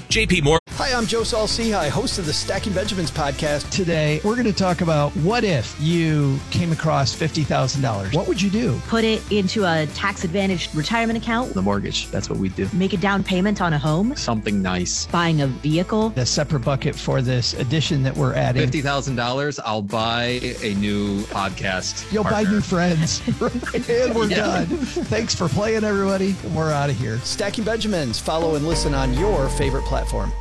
JP Moore. Hi, I'm Joe Saul-Sehy, host of the Stacking Benjamins podcast. Today, we're going to talk about what if you came across $50,000. What would you do? Put it into a tax-advantaged retirement account. The mortgage, that's what we do. Make a down payment on a home. Something nice. Buying a vehicle. A separate bucket for this addition that we're adding. $50,000, I'll buy a new podcast You'll partner. buy new friends. And we're done. Thanks for playing, everybody. And we're out of here. Stacking Benjamins. Follow and listen on your favorite platform.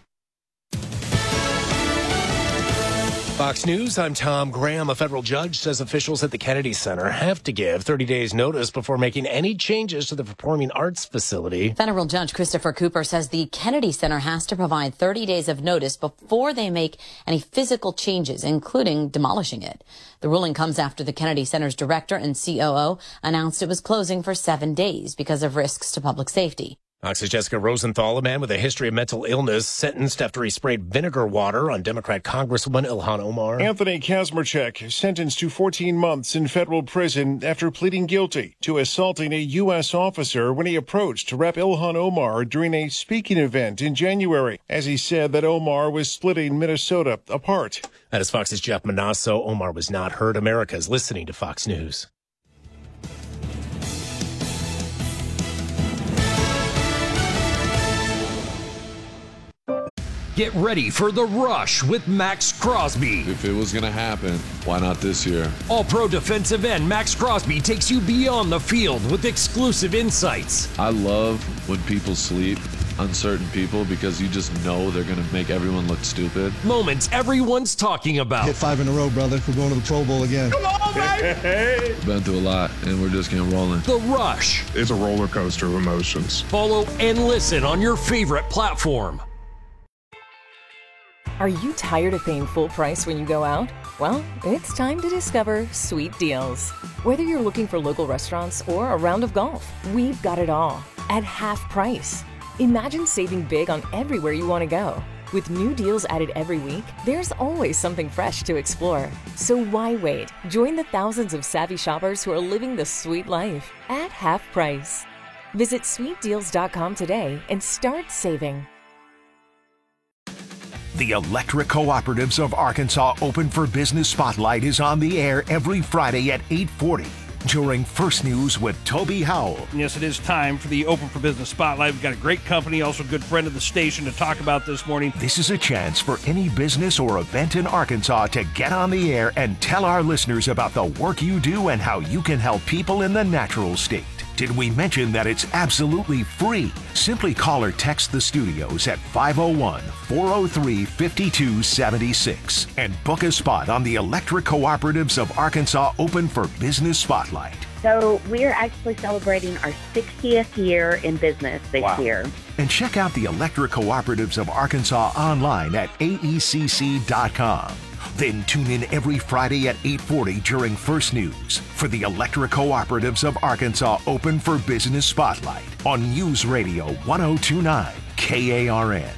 Fox News, I'm Tom Graham. A federal judge says officials at the Kennedy Center have to give 30 days notice before making any changes to the performing arts facility. Federal Judge Christopher Cooper says the Kennedy Center has to provide 30 days of notice before they make any physical changes, including demolishing it. The ruling comes after the Kennedy Center's director and COO announced it was closing for 7 days because of risks to public safety. Fox's Jessica Rosenthal, a man with a history of mental illness, sentenced after he sprayed vinegar water on Democrat Congresswoman Ilhan Omar. Anthony Kazmarchek sentenced to 14 months in federal prison after pleading guilty to assaulting a U.S. officer when he approached Rep. Ilhan Omar during a speaking event in January, as he said that Omar was splitting Minnesota apart. That is Fox's Jeff Manasso. Omar was not heard. America is listening to Fox News. Get ready for The Rush with Max Crosby. If it was going to happen, why not this year? All-pro defensive end Max Crosby takes you beyond the field with exclusive insights. I love when people sleep on certain people because you just know they're going to make everyone look stupid. Moments everyone's talking about. Hit 5 in a row, brother. We're going to the Pro Bowl again. Come on, baby! Been through a lot, and we're just getting rolling. The Rush. It's a roller coaster of emotions. Follow and listen on your favorite platform. Are you tired of paying full price when you go out? Well, it's time to discover Sweet Deals. Whether you're looking for local restaurants or a round of golf, we've got it all at half price. Imagine saving big on everywhere you want to go. With new deals added every week, there's always something fresh to explore. So why wait? Join the thousands of savvy shoppers who are living the sweet life at half price. Visit sweetdeals.com today and start saving. The Electric Cooperatives of Arkansas Open for Business Spotlight is on the air every Friday at 8:40 during First News with Toby Howell. Yes, it is time for the Open for Business Spotlight. We've got a great company, also a good friend of the station to talk about this morning. This is a chance for any business or event in Arkansas to get on the air and tell our listeners about the work you do and how you can help people in the natural state. Did we mention that it's absolutely free? Simply call or text the studios at 501-403-5276 and book a spot on the Electric Cooperatives of Arkansas Open for Business Spotlight. So we're actually celebrating our 60th year in business this year. And check out the Electric Cooperatives of Arkansas online at aecc.com. Then tune in every Friday at 8:40 during First News for the Electric Cooperatives of Arkansas Open for Business Spotlight on News Radio 1029 KARN.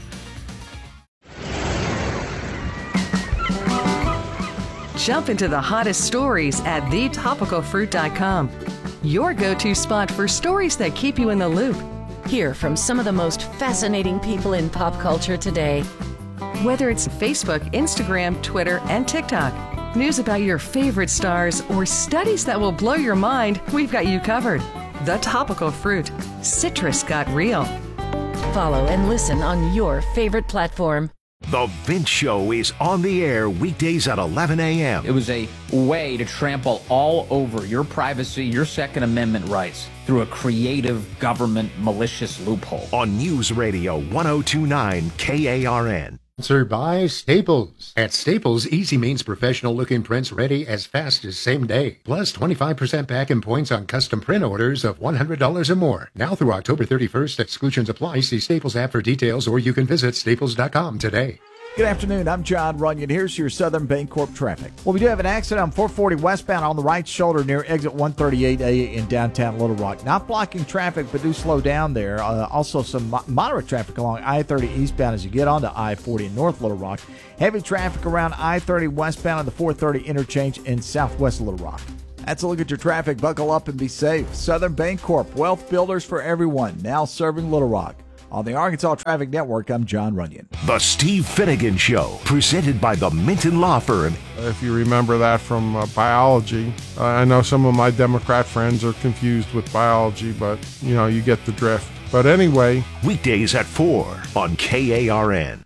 Jump into the hottest stories at thetopicalfruit.com. Your go-to spot for stories that keep you in the loop. Hear from some of the most fascinating people in pop culture today. Whether it's Facebook, Instagram, Twitter, and TikTok, news about your favorite stars, or studies that will blow your mind, we've got you covered. The Topical Fruit. Citrus got real. Follow and listen on your favorite platform. The Vince Show is on the air weekdays at 11 a.m. It was a way to trample all over your privacy, your Second Amendment rights, through a creative government malicious loophole. On News Radio 1029 KARN. Sponsored by Staples. At Staples, Easy means professional-looking prints ready as fast as same day. Plus 25% back in points on custom print orders of $100 or more. Now through October 31st, exclusions apply. See Staples app for details, or you can visit staples.com today. Good afternoon. I'm John Runyon. Here's your Southern Bancorp traffic. Well, we do have an accident on 440 westbound on the right shoulder near exit 138A in downtown Little Rock. Not blocking traffic, but do slow down there. Also, some moderate traffic along I-30 eastbound as you get onto I-40 in North Little Rock. Heavy traffic around I-30 westbound on the 430 interchange in southwest Little Rock. That's a look at your traffic. Buckle up and be safe. Southern Bancorp, wealth builders for everyone, now serving Little Rock. On the Arkansas Traffic Network, I'm John Runyon. The Steve Finnegan Show, presented by the Minton Law Firm. If you remember that from biology, I know some of my Democrat friends are confused with biology, but, you get the drift. But anyway. Weekdays at 4 on KARN.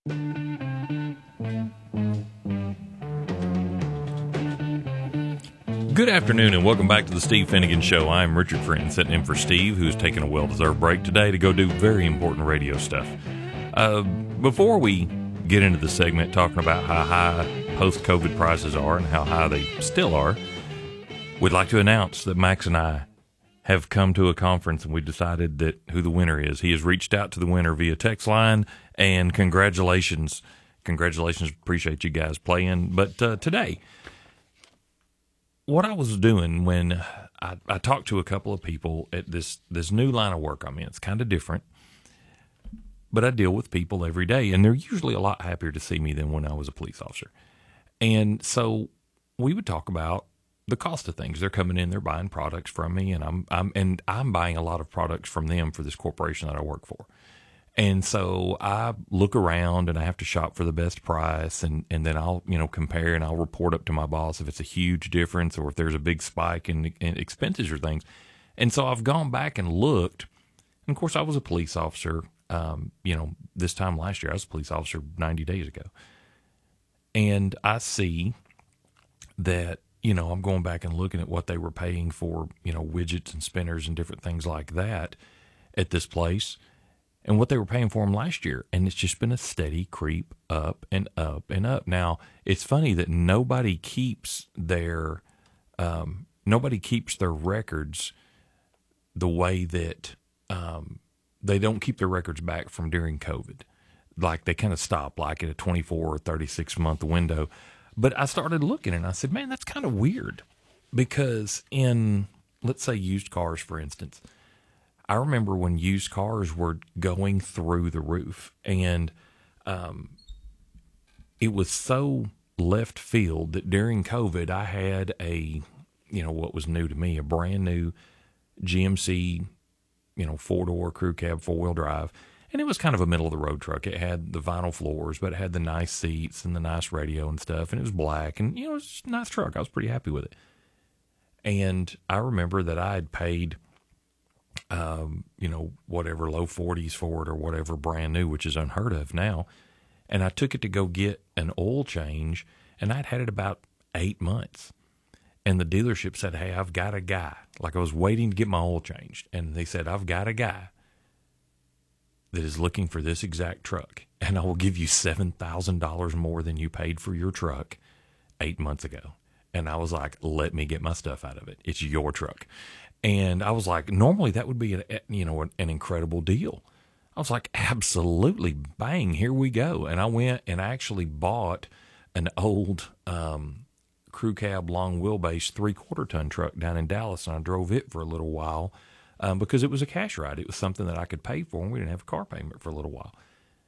Good afternoon and welcome back to the Steve Finnegan Show. I'm Richard Friend, sitting in for Steve, who's taking a well-deserved break today to go do very important radio stuff. Before we get into the segment talking about how high post-COVID prices are and how high they still are, we'd like to announce that Max and I have come to a conference and we decided that who the winner is. He has reached out to the winner via text line, and congratulations. Congratulations. Appreciate you guys playing. But today, what I was doing when I talked to a couple of people at this new line of work I'm in, it's kind of different, but I deal with people every day, and they're usually a lot happier to see me than when I was a police officer. And so we would talk about the cost of things. They're coming in, they're buying products from me, and I'm buying a lot of products from them for this corporation that I work for. And so I look around and I have to shop for the best price, and then I'll, compare, and I'll report up to my boss if it's a huge difference or if there's a big spike in expenses or things. And so I've gone back and looked, and of course I was a police officer, this time last year. I was a police officer 90 days ago. And I see that, I'm going back and looking at what they were paying for, widgets and spinners and different things like that at this place, and what they were paying for them last year. And it's just been a steady creep up and up and up. Now, it's funny that nobody keeps their records the way that they don't keep their records back from during COVID. Like they kind of stop like at a 24 or 36 month window. But I started looking and I said, man, that's kind of weird, because in, let's say, used cars, for instance, I remember when used cars were going through the roof, and it was so left field that during COVID I had what was new to me, a brand new GMC, 4-door crew cab, 4-wheel drive. And it was kind of a middle of the road truck. It had the vinyl floors, but it had the nice seats and the nice radio and stuff. And it was black, and, it was just a nice truck. I was pretty happy with it. And I remember that I had paid, whatever, low 40s for it or whatever, brand new, which is unheard of now. And I took it to go get an oil change, and I'd had it about 8 months. And the dealership said, hey, I've got a guy. Like, I was waiting to get my oil changed. And they said, I've got a guy that is looking for this exact truck, and I will give you $7,000 more than you paid for your truck 8 months ago. And I was like, let me get my stuff out of it. It's your truck. And I was like, normally that would be an incredible deal. I was like, absolutely, bang, here we go. And I went and actually bought an old crew cab long wheelbase 3/4 ton truck down in Dallas, and I drove it for a little while. Because it was a cash ride. It was something that I could pay for, and we didn't have a car payment for a little while.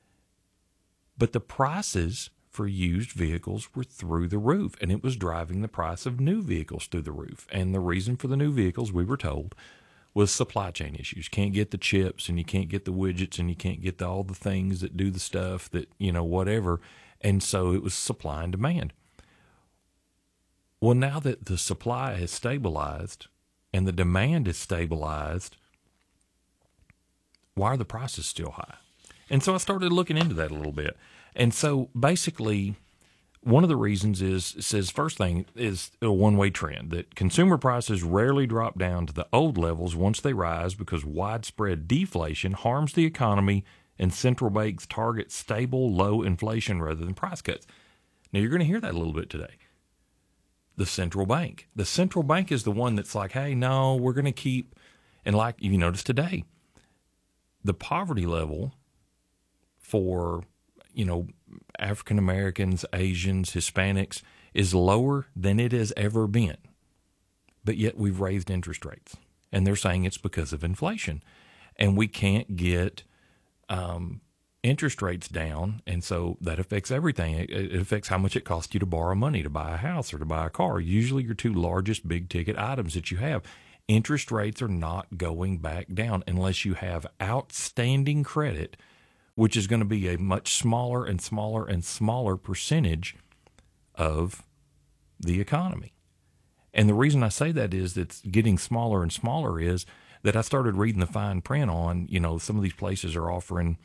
But the prices for used vehicles were through the roof, and it was driving the price of new vehicles through the roof. And the reason for the new vehicles, we were told, was supply chain issues. Can't get the chips, and you can't get the widgets, and you can't get all the things that do the stuff that, whatever. And so it was supply and demand. Well, now that the supply has stabilized and the demand is stabilized, why are the prices still high? And so I started looking into that a little bit. And so basically, one of the reasons says first thing is a one-way trend, that consumer prices rarely drop down to the old levels once they rise, because widespread deflation harms the economy and central banks target stable, low inflation rather than price cuts. Now, you're going to hear that a little bit today. The central bank. The central bank is the one that's like, hey, no, we're going to keep, and like you notice today, the poverty level for, African Americans, Asians, Hispanics is lower than it has ever been. But yet we've raised interest rates, and they're saying it's because of inflation, and we can't get interest rates down, and so that affects everything. It affects how much it costs you to borrow money to buy a house or to buy a car, usually your two largest big ticket items that you have. interest rates are not going back down unless you have outstanding credit, which is going to be a much smaller and smaller and smaller percentage of the economy. And the reason I say that is it's getting smaller and smaller is that I started reading the fine print on, some of these places are offering,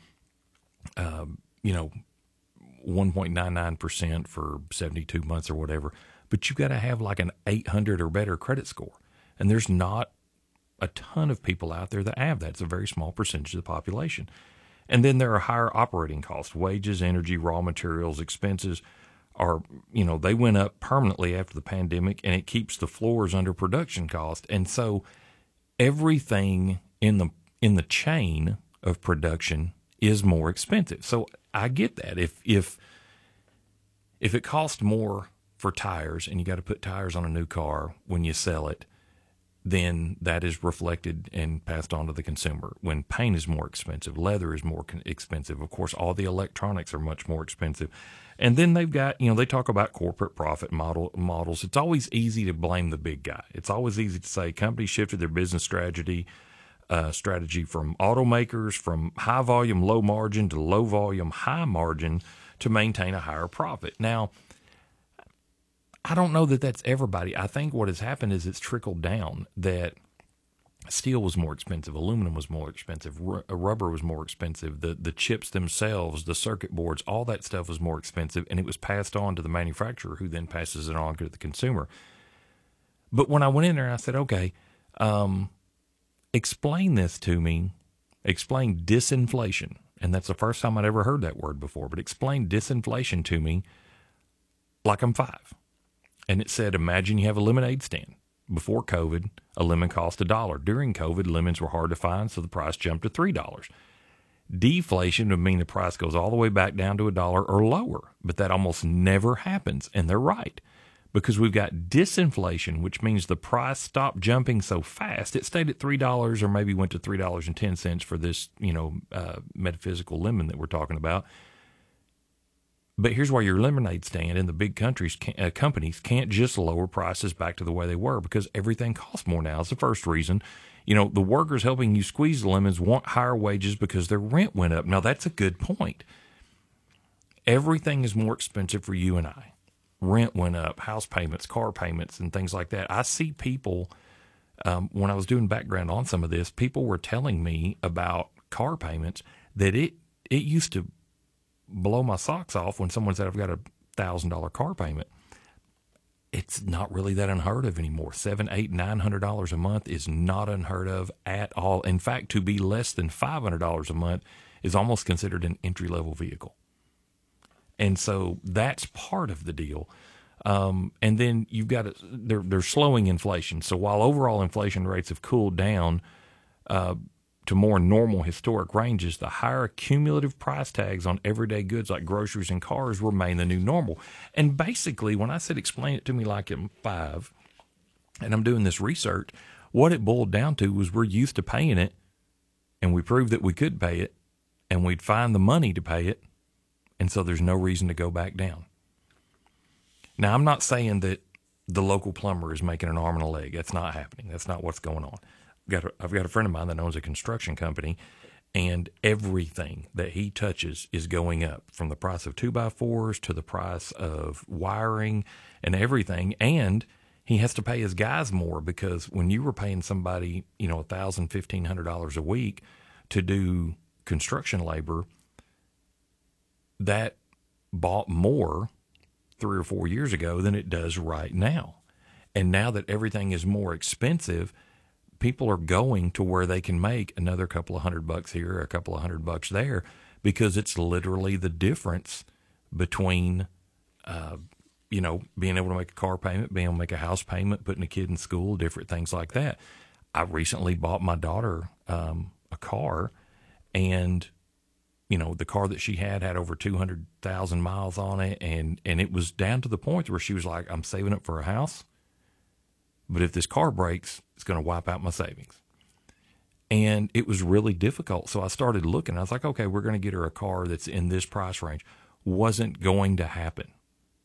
1.99% for 72 months or whatever, but you got to have like an 800 or better credit score. And there's not a ton of people out there that have that. It's a very small percentage of the population. And then there are higher operating costs, wages, energy, raw materials, expenses are, they went up permanently after the pandemic, and it keeps the floors under production cost. And so everything in the chain of production is more expensive. So I get that. If it costs more for tires and you got to put tires on a new car when you sell it, then that is reflected and passed on to the consumer. When paint is more expensive, leather is more expensive. Of course, all the electronics are much more expensive. And then they've got, they talk about corporate profit models. It's always easy to blame the big guy. It's always easy to say companies shifted their business strategy from automakers, from high volume, low margin to low volume, high margin to maintain a higher profit. Now, I don't know that that's everybody. I think what has happened is it's trickled down that steel was more expensive, aluminum was more expensive, rubber was more expensive, the chips themselves, the circuit boards, all that stuff was more expensive, and it was passed on to the manufacturer who then passes it on to the consumer. But when I went in there, I said, okay, explain this to me, explain disinflation. And that's the first time I'd ever heard that word before, but explain disinflation to me like I'm 5. And it said, imagine you have a lemonade stand. Before COVID, a lemon cost $1. During COVID, lemons were hard to find, so the price jumped to $3. Deflation would mean the price goes all the way back down to $1 or lower, but that almost never happens, and they're right. Because we've got disinflation, which means the price stopped jumping so fast. It stayed at $3 or maybe went to $3.10 for this, metaphysical lemon that we're talking about. But here's why your lemonade stand in the big companies can't just lower prices back to the way they were, because everything costs more now. It's the first reason. The workers helping you squeeze the lemons want higher wages because their rent went up. Now, that's a good point. Everything is more expensive for you and I. Rent went up, house payments, car payments, and things like that. I see people, when I was doing background on some of this, people were telling me about car payments that it used to blow my socks off when someone said, I've got $1,000 car payment. It's not really that unheard of anymore. $700, $800, $900 a month is not unheard of at all. In fact, to be less than $500 a month is almost considered an entry-level vehicle. And so that's part of the deal. And then you've got they're slowing inflation. So while overall inflation rates have cooled down to more normal historic ranges, the higher cumulative price tags on everyday goods like groceries and cars remain the new normal. And basically, when I said explain it to me like I'm 5, and I'm doing this research, what it boiled down to was we're used to paying it, and we proved that we could pay it, and we'd find the money to pay it, and so there's no reason to go back down. Now, I'm not saying that the local plumber is making an arm and a leg. That's not happening. That's not what's going on. I've got a friend of mine that owns a construction company, and everything that he touches is going up, from the price of 2x4s to the price of wiring and everything. And he has to pay his guys more, because when you were paying somebody, $1,000, $1,500 a week to do construction labor, that bought more 3 or 4 years ago than it does right now. And now that everything is more expensive, people are going to where they can make another couple of $100 here, a couple of $100 there, because it's literally the difference between, being able to make a car payment, being able to make a house payment, putting a kid in school, different things like that. I recently bought my daughter a car, and the car that she had over 200,000 miles on it, and it was down to the point where she was like, I'm saving up for a house, but if this car breaks, it's going to wipe out my savings. And it was really difficult. So I started looking. I was like, okay, we're going to get her a car that's in this price range. Wasn't going to happen.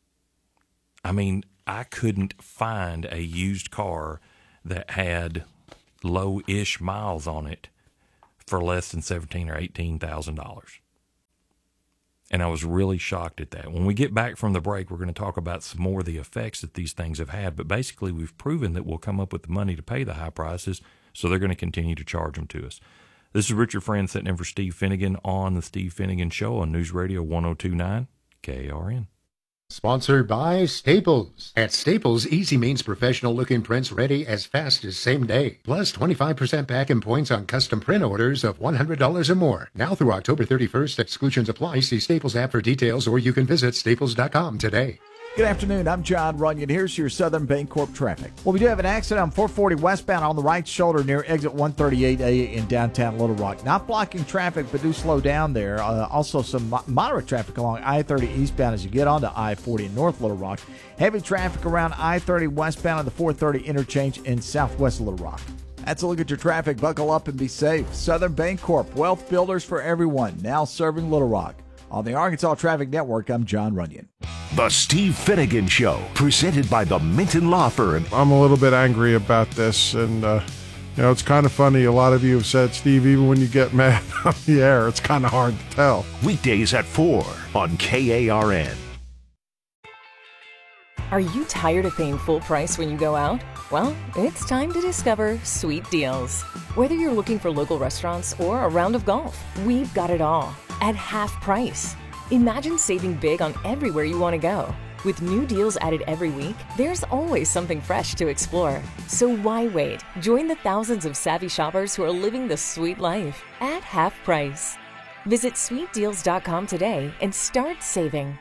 I mean, I couldn't find a used car that had low-ish miles on it for less than $17,000 or $18,000. And I was really shocked at that. When we get back from the break, we're going to talk about some more of the effects that these things have had. But basically, we've proven that we'll come up with the money to pay the high prices, so they're going to continue to charge them to us. This is Richard Friend sitting in for Steve Finnegan on the Steve Finnegan Show on News Radio 102.9 KARN. Sponsored by Staples. At Staples, easy means professional-looking prints ready as fast as same day. Plus 25% back in points on custom print orders of $100 or more. Now through October 31st, exclusions apply. See Staples app for details, or you can visit staples.com today. Good afternoon. I'm John Runyon. Here's your Southern Bancorp traffic. Well, we do have an accident on 440 westbound on the right shoulder near exit 138A in downtown Little Rock. Not blocking traffic, but do slow down there. Also, some moderate traffic along I-30 eastbound as you get onto I-40 in North Little Rock. Heavy traffic around I-30 westbound at the 430 interchange in southwest Little Rock. That's a look at your traffic. Buckle up and be safe. Southern Bancorp, wealth builders for everyone, now serving Little Rock. On the Arkansas Traffic Network, I'm John Runyon. The Steve Finnegan Show, presented by the Minton Law Firm. I'm a little bit angry about this, and it's kind of funny. A lot of you have said, Steve, even when you get mad on the air, it's kind of hard to tell. Weekdays at 4 on KARN. Are you tired of paying full price when you go out? Well, it's time to discover Sweet Deals. Whether you're looking for local restaurants or a round of golf, we've got it all at half price. Imagine saving big on everywhere you want to go. With new deals added every week, there's always something fresh to explore. So why wait? Join the thousands of savvy shoppers who are living the sweet life at half price. Visit sweetdeals.com today and start saving.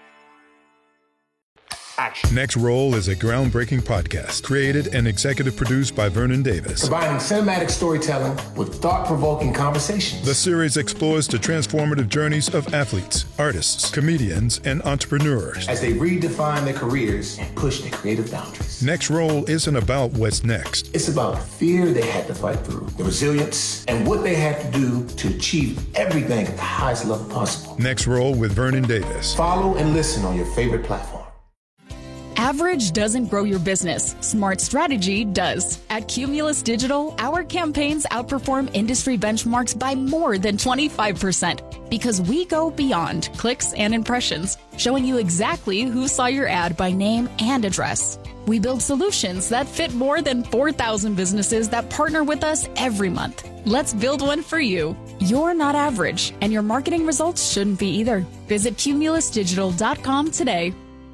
Next Roll is a groundbreaking podcast created and executive produced by Vernon Davis. Combining cinematic storytelling with thought-provoking conversations. The series explores the transformative journeys of athletes, artists, comedians, and entrepreneurs as they redefine their careers and push their creative boundaries. Next Roll isn't about what's next. It's about the fear they had to fight through, the resilience, and what they had to do to achieve everything at the highest level possible. Next Roll with Vernon Davis. Follow and listen on your favorite platform. Average doesn't grow your business. Smart strategy does. At Cumulus Digital, our campaigns outperform industry benchmarks by more than 25% because we go beyond clicks and impressions, showing you exactly who saw your ad by name and address. We build solutions that fit more than 4,000 businesses that partner with us every month. Let's build one for you. You're not average, and your marketing results shouldn't be either. Visit cumulusdigital.com today.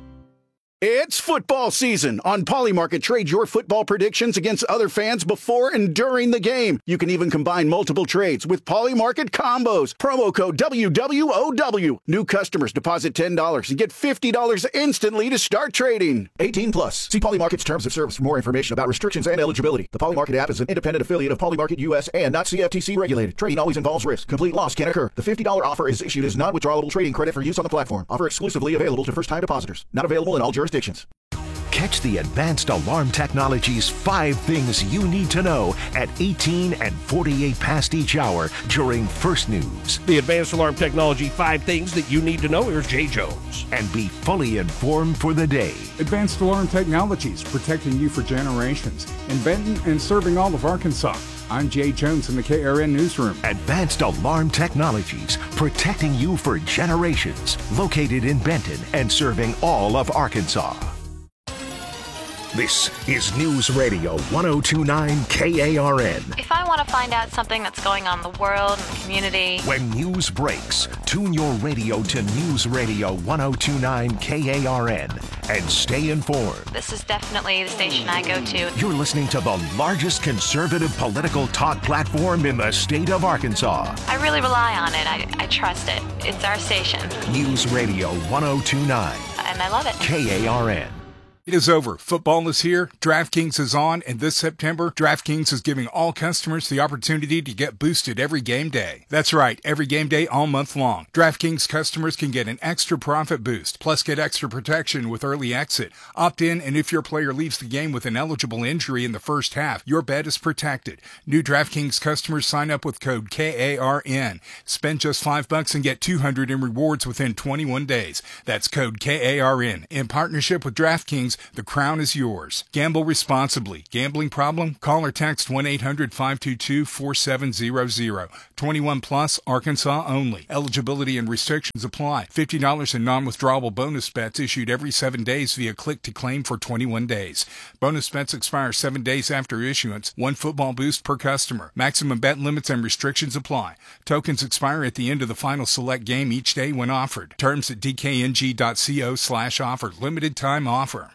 It's football season. On Polymarket, trade your football predictions against other fans before and during the game. You can even combine multiple trades with Polymarket combos. Promo code WWOW. New customers deposit $10 and get $50 instantly to start trading. 18 plus. See Polymarket's terms of service for more information about restrictions and eligibility. The Polymarket app is an independent affiliate of Polymarket US and not CFTC regulated. Trading always involves risk. Complete loss can occur. The $50 offer is issued as non-withdrawable trading credit for use on the platform. Offer exclusively available to first-time depositors. Not available in all jurisdictions. Catch the Advanced Alarm Technology's 5 things you need to know at 18 and 48 past each hour during First News. The Advanced Alarm Technology 5 things that you need to know. Here's Jay Jones. And be fully informed for the day. Advanced Alarm Technologies, protecting you for generations. In Benton and serving all of Arkansas. I'm Jay Jones in the KRN Newsroom. Advanced Alarm Technologies, protecting you for generations. Located in Benton and serving all of Arkansas. This is News Radio 102.9 KARN. If I want to find out something that's going on in the world and the community. When news breaks, tune your radio to News Radio 102.9 KARN and stay informed. This is definitely the station I go to. You're listening to the largest conservative political talk platform in the state of Arkansas. I really rely on it. I trust it. It's our station. News Radio 102.9. And I love it. KARN. It is over. Football is here. DraftKings is on. And this September, DraftKings is giving all customers the opportunity to get boosted every game day. That's right, every game day all month long. DraftKings customers can get an extra profit boost, plus get extra protection with early exit. Opt in, and if your player leaves the game with an eligible injury in the first half, your bet is protected. New DraftKings customers sign up with code KARN. Spend just $5 and get $200 in rewards within 21 days. That's code KARN. In partnership with DraftKings, reasons, the crown is yours. Gamble responsibly. Gambling problem? Call or text 1-800-522-4700. 21 plus, Arkansas only. Eligibility and restrictions apply. $50 in non-withdrawable bonus bets issued every 7 days via click to claim for 21 days. Bonus bets expire 7 days after issuance. 1 football boost per customer. Maximum bet limits and restrictions apply. Tokens expire at the end of the final select game each day when offered. Terms at dkng.co/offer. Limited time offer.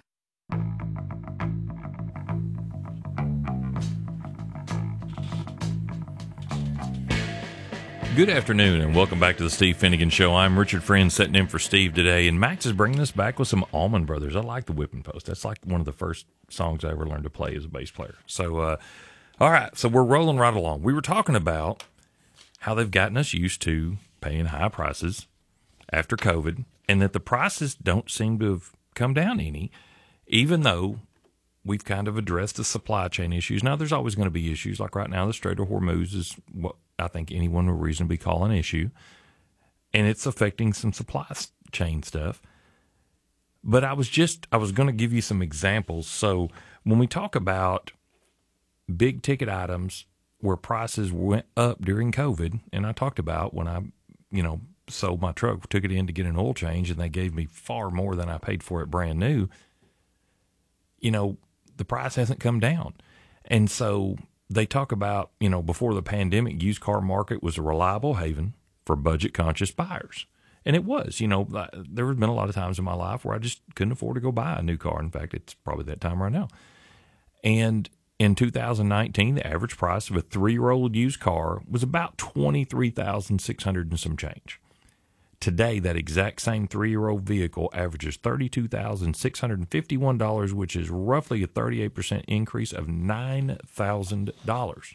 Good afternoon and welcome back to the Steve Finnegan Show. I'm Richard Friend sitting in for Steve today, and Max is bringing us back with some Allman Brothers. I like the Whipping Post. That's like one of the first songs I ever learned to play as a bass player. So, all right, so we're rolling right along. We were talking about how they've gotten us used to paying high prices after COVID, and that the prices don't seem to have come down any, even though we've kind of addressed the supply chain issues. Now, there's always going to be issues. Like right now, the Strait of Hormuz is what I think anyone would reasonably call an issue, and it's affecting some supply chain stuff. But I was going to give you some examples. So when we talk about big ticket items where prices went up during COVID, and I talked about when I, sold my truck, took it in to get an oil change, and they gave me far more than I paid for it brand new, the price hasn't come down. And so they talk about, before the pandemic, used car market was a reliable haven for budget-conscious buyers. And it was. There have been a lot of times in my life where I just couldn't afford to go buy a new car. In fact, it's probably that time right now. And in 2019, the average price of a 3-year-old used car was about $23,600 and some change. Today, that exact same 3-year-old vehicle averages $32,651, which is roughly a 38% increase of $9,000.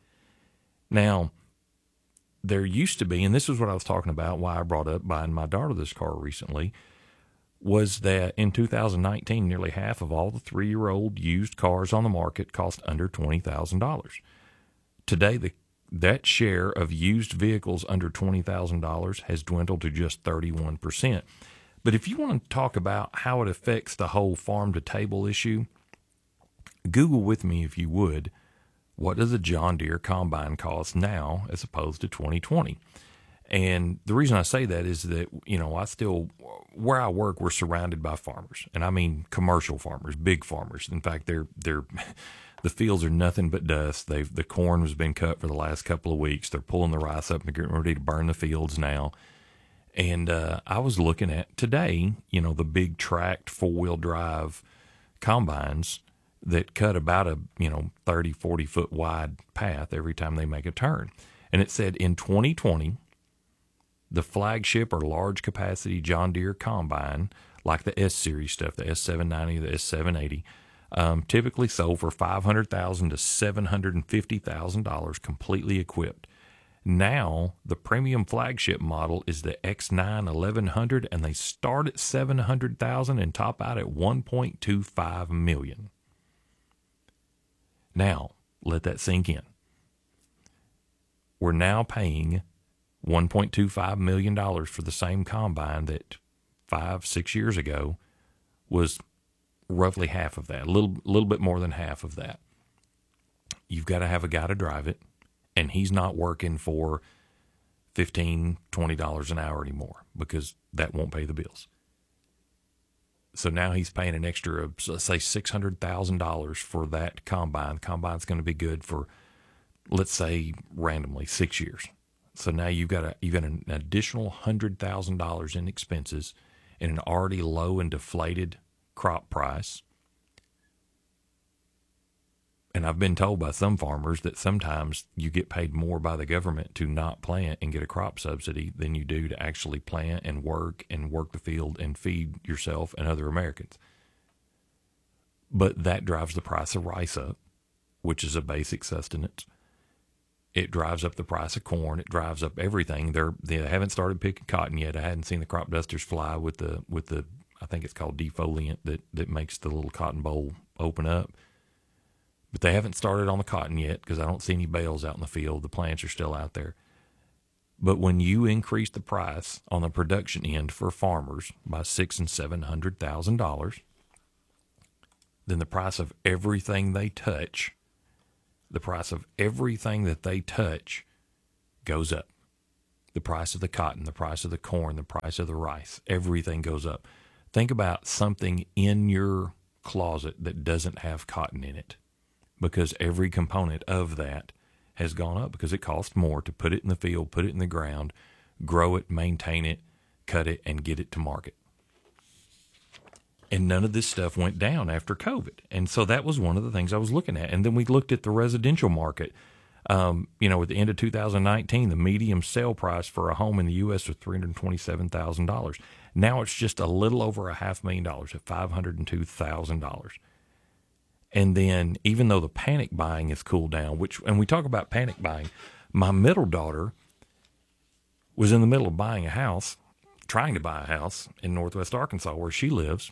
Now, there used to be, and this is what I was talking about, why I brought up buying my daughter this car recently, was that in 2019, nearly half of all the 3-year-old used cars on the market cost under $20,000. Today, that share of used vehicles under $20,000 has dwindled to just 31%. But if you want to talk about how it affects the whole farm-to-table issue, Google with me, if you would, what does a John Deere combine cost now as opposed to 2020? And the reason I say that is that, where I work, we're surrounded by farmers. And I mean commercial farmers, big farmers. In fact, they're the fields are nothing but dust. The corn has been cut for the last couple of weeks. They're pulling the rice up and getting ready to burn the fields now. And I was looking at today, the big tracked 4-wheel drive combines that cut about a 30, 40 foot wide path every time they make a turn. And it said in 2020, the flagship or large capacity John Deere combine, like the S-Series stuff, the S790, the S780, typically sold for $500,000 to $750,000 completely equipped. Now, the premium flagship model is the X9 1100, and they start at $700,000 and top out at $1.25 million. Now, let that sink in. We're now paying $1.25 million for the same combine that 5-6 years ago was roughly half of that, a little bit more than half of that. You've got to have a guy to drive it, and he's not working for $15, $20 an hour anymore because that won't pay the bills. So now he's paying an extra, let's say, $600,000 for that combine. The combine's going to be good for, let's say, randomly 6 years. So now you've got an additional $100,000 in expenses in an already low and deflated crop price. And I've been told by some farmers that sometimes you get paid more by the government to not plant and get a crop subsidy than you do to actually plant and work the field and feed yourself and other Americans. But that drives the price of rice up, which is a basic sustenance. It drives up the price of corn. It drives up everything. They haven't started picking cotton yet. I hadn't seen the crop dusters fly with the I think it's called defoliant that makes the little cotton boll open up. But they haven't started on the cotton yet because I don't see any bales out in the field. The plants are still out there. But when you increase the price on the production end for farmers by $600,000 and $700,000, then the price of everything they touch, goes up. The price of the cotton, the price of the corn, the price of the rice, everything goes up. Think about something in your closet that doesn't have cotton in it, because every component of that has gone up because it costs more to put it in the field, put it in the ground, grow it, maintain it, cut it, and get it to market. And none of this stuff went down after COVID. And so that was one of the things I was looking at. And then we looked at the residential market. At the end of 2019, the median sale price for a home in the U.S. was $327,000. Now it's just a little over $500,000 at $502,000. And then even though the panic buying has cooled down, and we talk about panic buying, my middle daughter was in the middle of trying to buy a house in Northwest Arkansas where she lives.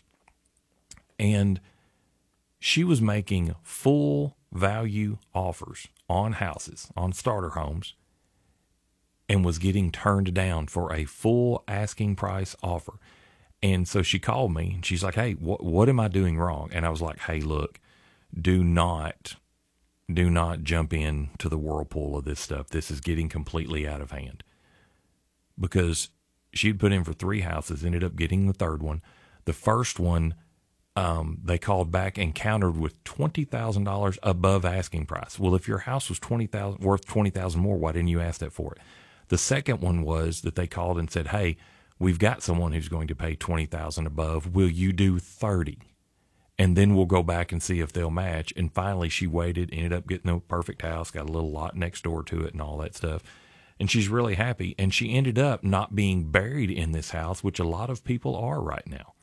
And she was making full value offers on houses, on starter homes, and was getting turned down for a full asking price offer. And so she called me and she's like, hey, what am I doing wrong? And I was like, hey, look, do not jump into the whirlpool of this stuff. This is getting completely out of hand. Because she'd put in for 3 houses, ended up getting the third one. The first one, they called back and countered with $20,000 above asking price. Well, if your house was worth $20,000 more, why didn't you ask that for it? The second one was that they called and said, hey, we've got someone who's going to pay $20,000 above. Will you do 30? And then we'll go back and see if they'll match. And finally she waited, ended up getting a perfect house, got a little lot next door to it and all that stuff. And she's really happy. And she ended up not being buried in this house, which a lot of people are right now.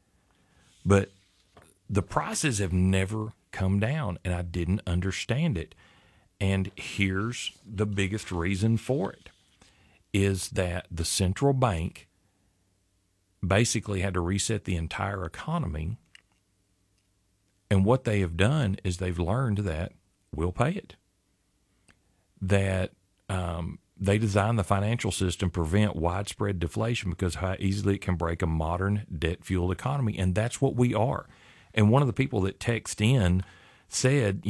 But the prices have never come down, and I didn't understand it. And here's the biggest reason for it, is that the central bank basically had to reset the entire economy. And what they have done is they've learned that we'll pay it. That they designed the financial system to prevent widespread deflation because how easily it can break a modern debt-fueled economy. And that's what we are. And one of the people that texted in said,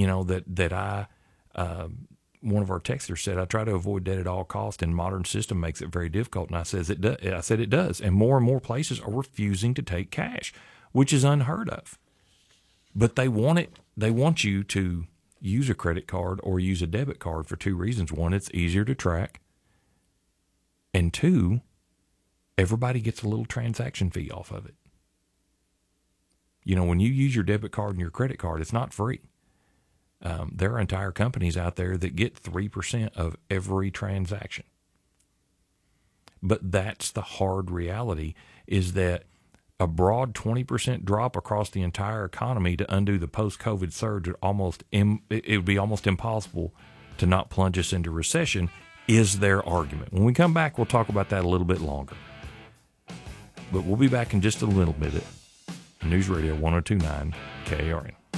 one of our texters said, I try to avoid debt at all costs, and modern system makes it very difficult. And I said it does. And more places are refusing to take cash, which is unheard of. But they want you to use a credit card or use a debit card for 2 reasons. 1, it's easier to track. And 2, everybody gets a little transaction fee off of it. When you use your debit card and your credit card, it's not free. There are entire companies out there that get 3% of every transaction. But that's the hard reality, is that a broad 20% drop across the entire economy to undo the post-COVID surge it would be almost impossible to not plunge us into recession, is their argument. When we come back, we'll talk about that a little bit longer. But we'll be back in just a little bit. News Radio 102.9 KARN.